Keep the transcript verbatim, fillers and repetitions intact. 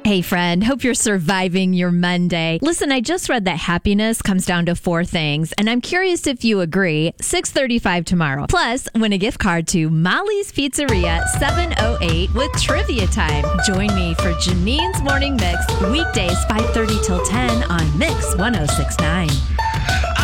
Hey, friend. Hope you're surviving your Monday. Listen, I just read that happiness comes down to four things, and I'm curious if you agree. six thirty-five tomorrow. Plus, win a gift card to Molly's Pizzeria, seven oh eight with Trivia Time. Join me for Janine's Morning Mix, weekdays five thirty till ten on Mix one oh six point nine.